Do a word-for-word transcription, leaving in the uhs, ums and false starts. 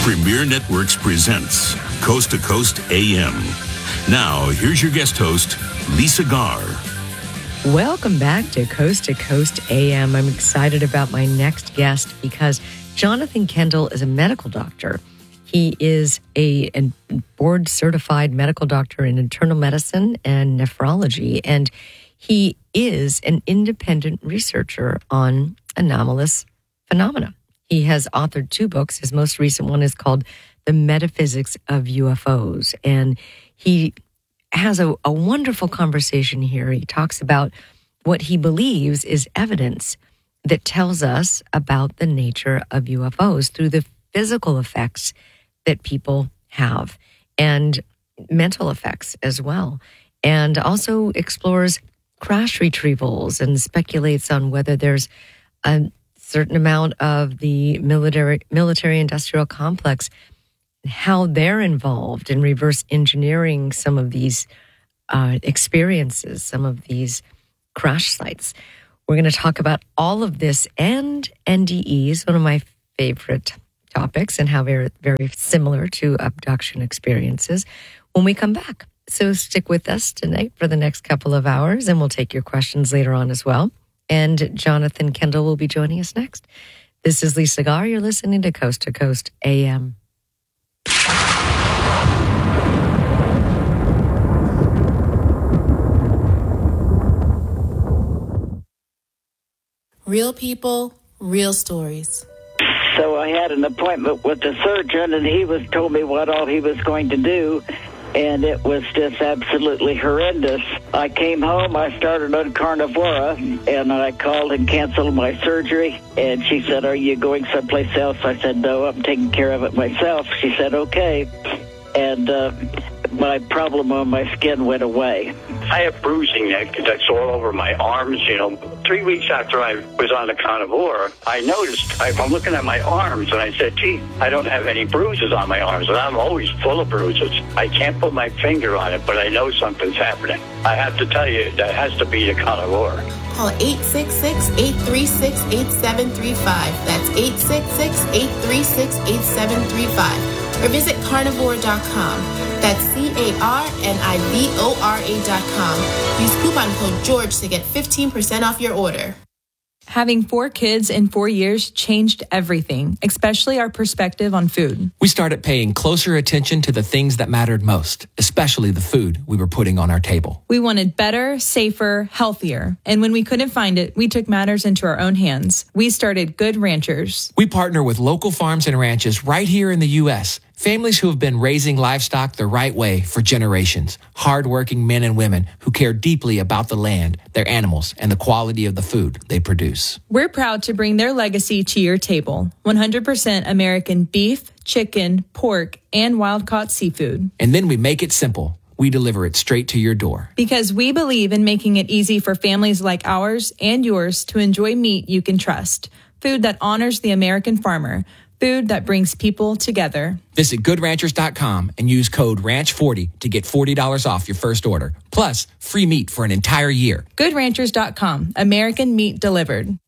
Premier Networks presents Coast to Coast A M. Now, here's your guest host, Lisa Garr. Welcome back to Coast to Coast A M. I'm excited about my next guest because Jonathan Kendall is a medical doctor. He is a, a board-certified medical doctor in internal medicine and nephrology, and he is an independent researcher on anomalous phenomena. He has authored two books. His most recent one is called The Metaphysics of U F Os, and he has a, a wonderful conversation here. He talks about what he believes is evidence that tells us about the nature of U F Os through the physical effects that people have and mental effects as well, and also explores crash retrievals and speculates on whether there's a certain amount of the military military industrial complex, how they're involved in reverse engineering some of these uh, experiences, some of these crash sites. We're going to talk about all of this and N D Es, one of my favorite topics, and how very, very similar to abduction experiences when we come back. So stick with us tonight for the next couple of hours, and we'll take your questions later on as well. And Jonathan Kendall will be joining us next. This is Lisa Garr. You're listening to Coast to Coast A M. Real people, real stories. So I had an appointment with the surgeon, and he was told me what all he was going to do, and it was just absolutely horrendous. I came home, I started on Carnivora, and I called and canceled my surgery, and she said, "Are you going someplace else?" I said, "No, I'm taking care of it myself." She said, "Okay." And uh, my problem on my skin went away. I have bruising that, that's all over my arms, you know. Three weeks after I was on the Carnivora, I noticed, I, I'm looking at my arms, and I said, gee, I don't have any bruises on my arms, and I'm always full of bruises. I can't put my finger on it, but I know something's happening. I have to tell you, that has to be the Carnivora. Call eight six six, eight three six, eight seven three five. That's eight six six, eight three six, eight seven three five. Or visit carnivora dot com. That's C A R N I V O R A dot com. Use coupon code George to get fifteen percent off your order. Having four kids in four years changed everything, especially our perspective on food. We started paying closer attention to the things that mattered most, especially the food we were putting on our table. We wanted better, safer, healthier. And when we couldn't find it, we took matters into our own hands. We started Good Ranchers. We partner with local farms and ranches right here in the U S, families who have been raising livestock the right way for generations. Hardworking men and women who care deeply about the land, their animals, and the quality of the food they produce. We're proud to bring their legacy to your table. one hundred percent American beef, chicken, pork, and wild-caught seafood. And then we make it simple. We deliver it straight to your door. Because we believe in making it easy for families like ours and yours to enjoy meat you can trust. Food that honors the American farmer. Food that brings people together. Visit good ranchers dot com and use code ranch forty to get forty dollars off your first order. Plus, free meat for an entire year. good ranchers dot com. American meat delivered.